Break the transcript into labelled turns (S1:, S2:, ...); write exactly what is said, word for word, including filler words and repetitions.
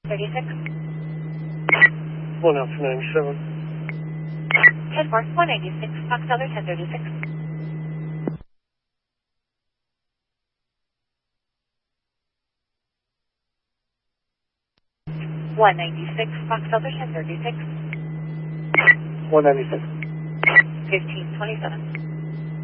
S1: thirty-six.
S2: one Alpha ninety-seven.
S1: ten four, one ninety-six, Fox Dollar ten thirty-six. one ninety-six, Fox Dollar ten thirty-six.
S2: one ninety-six.
S1: fifteen twenty-seven.